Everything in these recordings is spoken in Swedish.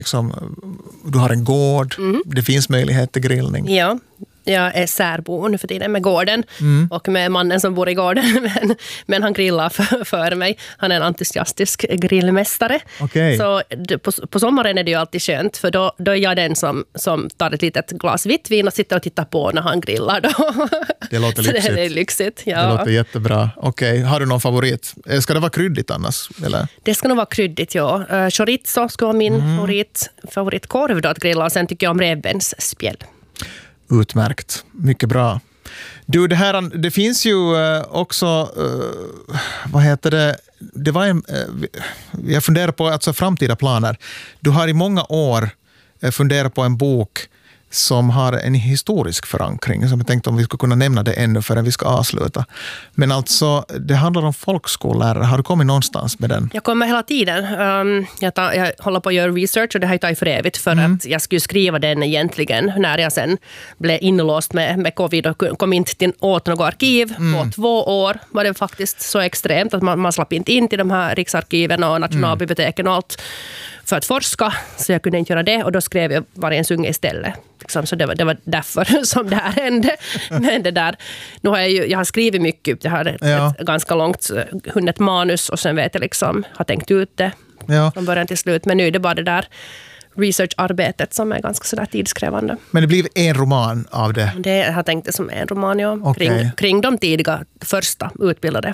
liksom, du har en gård, det finns möjlighet till grillning. Ja, jag är särbo nu för tiden med gården och med mannen som bor i gården. Men han grillar för mig. Han är en entusiastisk grillmästare. Okay. Så på sommaren är det ju alltid skönt, för då är jag den som tar ett litet glas vitt vin och sitter och tittar på när han grillar. Då. Det låter lyxigt. Det är lyxigt, ja. Det låter jättebra. Okej. Har du någon favorit? Ska det vara kryddigt annars? Eller? Det ska nog vara kryddigt, ja. Chorizo ska vara min favoritkorv då att grilla, och sen tycker jag om revbensspjäll. Utmärkt. Mycket bra. Du, det finns ju också, vad heter det? Det var jag funderar på alltså framtida planer. Du har i många år funderat på en bok som har en historisk förankring, som jag tänkte om vi skulle kunna nämna det ännu förrän vi ska avsluta. Men alltså, det handlar om folkskollärare. Har du kommit någonstans med den? Jag kommer hela tiden. Jag håller på att göra research, och det har jag tagit för evigt för att jag skulle skriva den egentligen när jag sen blev inlåst med covid och kom inte åt något arkiv. På 2 år var det faktiskt så extremt att man slapp inte in till de här riksarkiven och nationalbiblioteken och allt för att forska, så jag kunde inte göra det, och då skrev jag Vargens unge istället. Så det var därför som det här hände. Men det där, nu har jag har skrivit mycket, jag har ett ganska långt hundet manus, och sen vet jag liksom, har tänkt ut det från början till slut, men nu är det bara det där researcharbetet som är ganska sådär tidskrävande. Men det blev en roman av det? Det har tänkt det som en roman, ja. Okay. Kring de tidiga första utbildade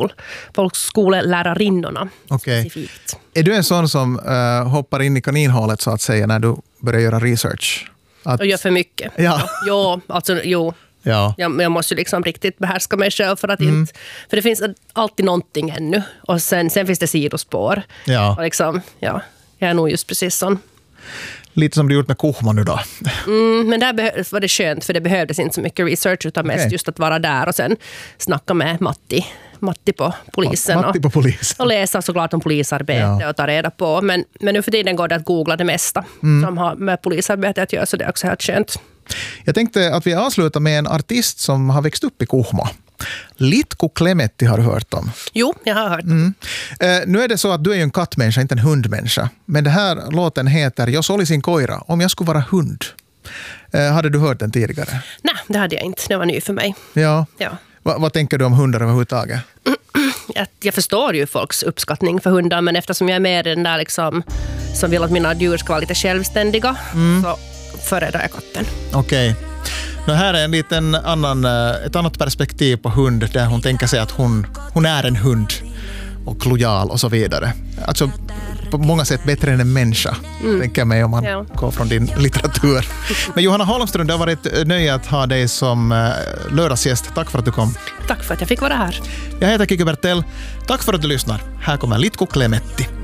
folkskolelärarinnorna. Okay. Specifikt. Är du en sån som hoppar in i kaninhålet så att säga när du börjar göra research? Och gör för mycket. Ja, jo. Ja. Jag måste ju liksom riktigt behärska mig själv för att inte... För det finns alltid någonting ännu. Och sen finns det sidospår. Ja. Och liksom, jag är nog just precis sån. Lite som du gjort med Kuhma nu då. Men där var det skönt, för det behövdes inte så mycket research, utan mest just att vara där och sen snacka med Matti på polisen. Och läsa såklart om polisarbete och ta reda på. Men nu för tiden går det att googla det mesta som har med polisarbete att göra, så det är också helt skönt. Jag tänkte att vi avslutar med en artist som har växt upp i Kuhma. Litko Klemetti har du hört om. Jo, jag har hört. Nu är det så att du är ju en kattmänniska, inte en hundmänniska. Men det här låten heter Jag såg sin koira, om jag skulle vara hund. Hade du hört den tidigare? Nej, det hade jag inte. Det var ny för mig. Ja. Vad tänker du om hundar överhuvudtaget? Jag förstår ju folks uppskattning för hundar, men eftersom jag är med den där liksom, som vill att mina djur ska vara lite självständiga, så föredrar jag katten. Okej. Det här är en liten ett annat perspektiv på hund, där hon tänker sig att hon är en hund och lojal och så vidare. Alltså på många sätt bättre än en människa, tänker jag mig, om man går från din litteratur. Men Johanna Holmström, det har varit nöje att ha dig som lördagsgäst. Tack för att du kom. Tack för att jag fick vara här. Jag heter Kikki Bertell. Tack för att du lyssnar. Här kommer Litko Klemetti.